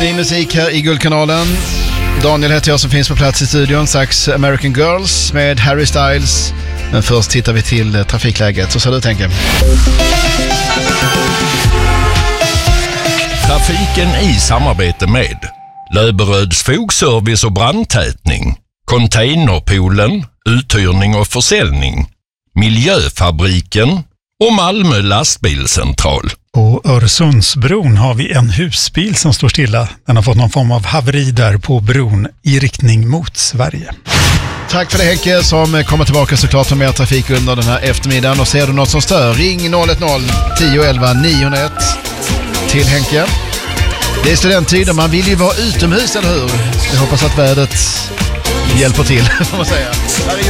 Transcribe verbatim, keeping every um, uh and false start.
Ny musik här i Guldkanalen. Daniel heter jag som finns på plats i studion. Strax American Girls med Harry Styles. Men först tittar vi till trafikläget. Så ska du tänka. Trafiken i samarbete med Löberöds fogservice och brandtätning, Containerpoolen, uthyrning och försäljning, Miljöfabriken och Malmö lastbilscentral. På Öresundsbron har vi en husbil som står stilla. Den har fått någon form av haveri där på bron i riktning mot Sverige. Tack för det Henke som kommer tillbaka såklart med mer trafik under den här eftermiddagen. Och ser du något som stör, ring noll ett noll tio elva nio noll ett till Henke. Det är studenttider, man vill ju vara utomhus, eller hur? Jag hoppas att vädret hjälper till, får man säga.